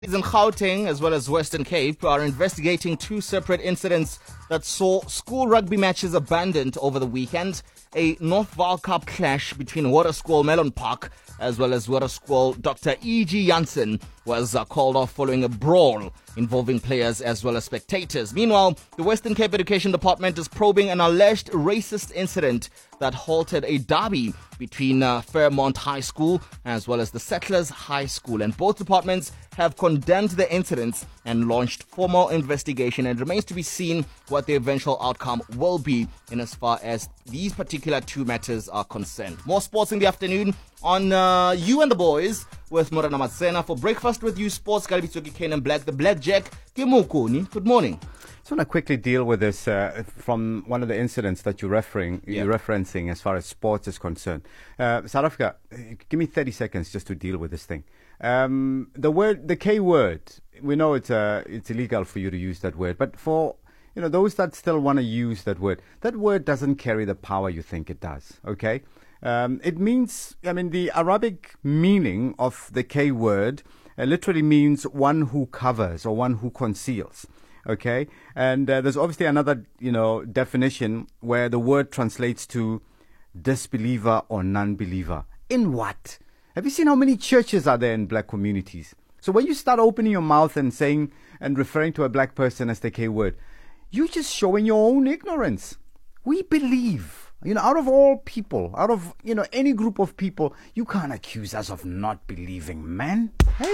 In Gauteng, as well as Western Cape, are investigating two separate incidents that saw school rugby matches abandoned over the weekend. A North Vaal Cup clash between Waterskol Melon Park as well as Waterskol Dr. E.G. Jansen was called off following a brawl involving players as well as spectators. Meanwhile, the Western Cape Education Department is probing an alleged racist incident that halted a derby between Fairmont High School as well as the Settlers High School. And both departments have condemned the incidents and launched formal investigation. And it remains to be seen what the eventual outcome will be in as far as these particular two matters are concerned. More sports in the afternoon on You and the Boys with Morana Matsena. For Breakfast with You Sports, Galibitsoki Kane and Black, the Blackjack. Kimukuni, good morning. I just want to quickly deal with this from one of the incidents that you're referencing as far as sports is concerned. South Africa, give me 30 seconds just to deal with this thing. The K word, we know it's illegal for you to use that word, but for those that still want to use that word doesn't carry the power you think it does. Okay, it means, the Arabic meaning of the K word literally means one who covers or one who conceals. Okay, and there's obviously another definition where the word translates to disbeliever or non-believer. In what? Have you seen how many churches are there in black communities? So when you start opening your mouth and saying and referring to a black person as the K word, you're just showing your own ignorance. We believe, out of all people, out of any group of people, you can't accuse us of not believing, man. Hey.